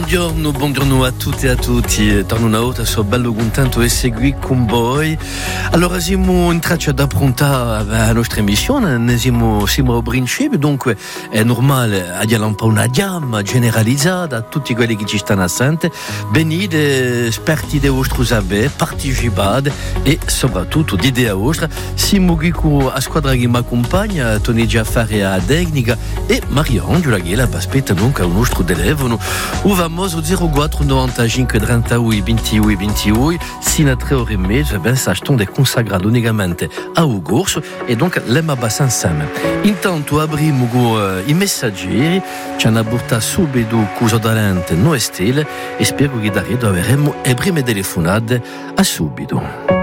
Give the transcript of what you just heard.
Buongiorno a tutti e a tutti. Torno una volta, sono bello contento di seguire con voi. Allora siamo in traccia da pronta la nostra emissione, siamo al principio, dunque è normale avere un po' una chiama generalizzata a tutti quelli che ci stanno assenti. Venite, esperti di vostro sapere, partecipate e soprattutto di idea vostra. Siamo qui con la squadra che mi accompagna, Tony Giaffari a tecnica e Mariangela che la aspetta dunque al nostro telefono. O famoso 04 95 38 28 28 sino a 3 ore e mezza stiamo consagrando unicamente al corso e donc l'emma abbastanza insieme. Intanto apriamo con i messaggeri, ci hanno portato subito cosa talento noi stile e spero che da avremo le prime telefonate a subito.